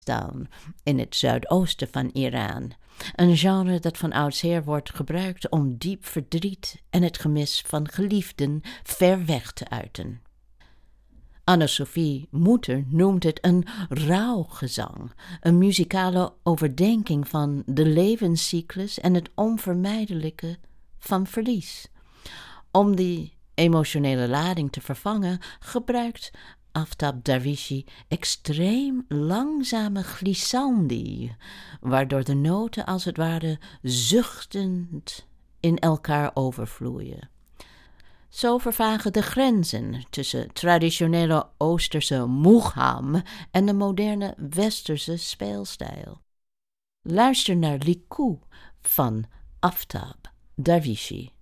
Down in het zuidoosten van Iran. Een genre dat van oudsher wordt gebruikt om diep verdriet en het gemis van geliefden ver weg te uiten. Anne-Sophie Mutter noemt het een rouwgezang, een muzikale overdenking van de levenscyclus en het onvermijdelijke van verlies. Om die emotionele lading te vervangen gebruikt Aftab Darwishi extreem langzame glissandi, waardoor de noten als het ware zuchtend in elkaar overvloeien. Zo vervagen de grenzen tussen traditionele Oosterse mugham en de moderne Westerse speelstijl. Luister naar Liku van Aftab Darwishi.